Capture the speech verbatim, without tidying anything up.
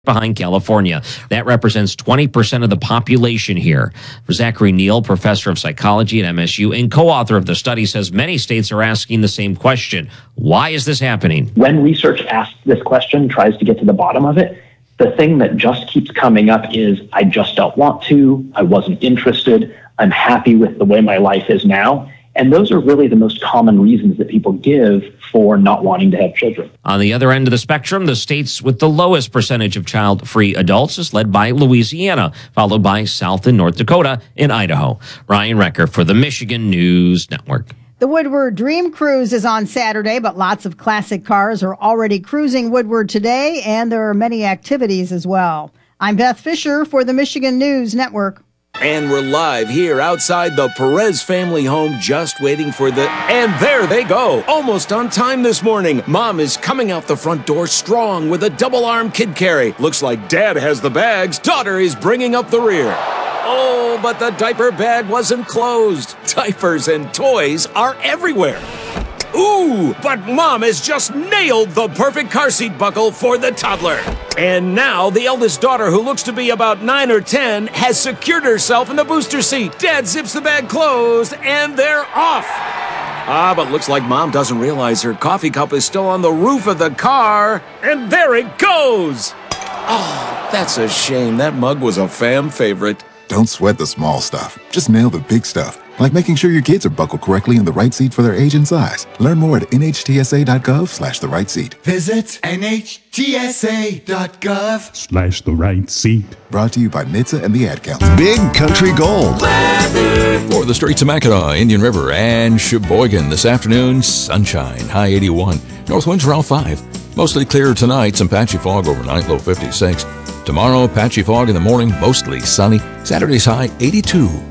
behind California. That represents twenty percent of the population here. Zachary Neal, professor of psychology at M S U and co-author of the study, says many states are asking the same question. Why is this happening? When research asks this question, tries to get to the bottom of it, the thing that just keeps coming up is, I just don't want to, I wasn't interested, I'm happy with the way my life is now. And those are really the most common reasons that people give for not wanting to have children. On the other end of the spectrum, the states with the lowest percentage of child-free adults is led by Louisiana, followed by South and North Dakota and Idaho. Ryan Recker for the Michigan News Network. The Woodward Dream Cruise is on Saturday, but lots of classic cars are already cruising Woodward today, and there are many activities as well. I'm Beth Fisher for the Michigan News Network. And we're live here outside the Perez family home, just waiting for the... And there they go, almost on time this morning. Mom is coming out the front door strong with a double-arm kid carry. Looks like Dad has the bags. Daughter is bringing up the rear. Oh, but the diaper bag wasn't closed. Diapers and toys are everywhere. Ooh, but Mom has just nailed the perfect car seat buckle for the toddler. And now the eldest daughter, who looks to be about nine or ten, has secured herself in the booster seat. Dad zips the bag closed, and they're off. Ah, but looks like Mom doesn't realize her coffee cup is still on the roof of the car. And there it goes. Oh, that's a shame. That mug was a fam favorite. Don't sweat the small stuff. Just nail the big stuff, like making sure your kids are buckled correctly in the right seat for their age and size. Learn more at nhtsa.gov slash the right seat. Visit nhtsa.gov slash the right seat. Brought to you by N H T S A and the Ad Council. Big Country Gold. For the streets of Mackinac, Indian River, and Sheboygan this afternoon, sunshine, high eighty-one. North winds around five. Mostly clear tonight, some patchy fog overnight, low fifty-six. Tomorrow, patchy fog in the morning, mostly sunny. Saturday's high eighty-two.